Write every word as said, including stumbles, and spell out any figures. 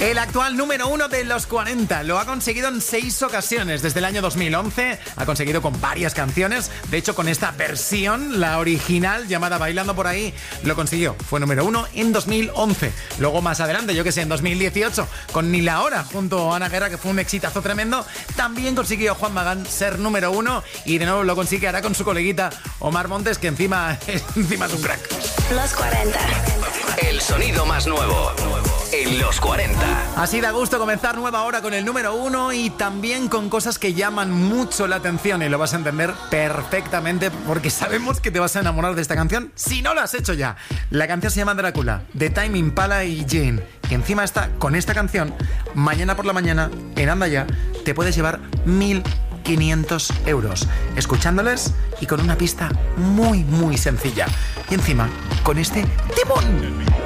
El actual número uno de los cuarenta lo ha conseguido en seis ocasiones desde el año dos mil once. Ha conseguido con varias canciones. De hecho, con esta versión, la original llamada Bailando por ahí, lo consiguió. Fue número uno en dos mil once. Luego más adelante, yo que sé, en dos mil dieciocho, con Ni la hora junto a Ana Guerra, que fue un exitazo tremendo, también consiguió Juan Magán ser número uno. Y de nuevo lo consigue ahora con su coleguita Omar Montes, que encima, encima es un crack. Los cuarenta. El sonido más nuevo en los cuarenta. Así da gusto comenzar nueva hora con el número uno y también con cosas que llaman mucho la atención, y lo vas a entender perfectamente porque sabemos que te vas a enamorar de esta canción si no lo has hecho ya. La canción se llama Drácula, de Tame Impala y Jane. Y encima está con esta canción, mañana por la mañana, en Anda Ya, te puedes llevar mil quinientos euros escuchándoles y con una pista muy muy sencilla. Y encima, con este timón.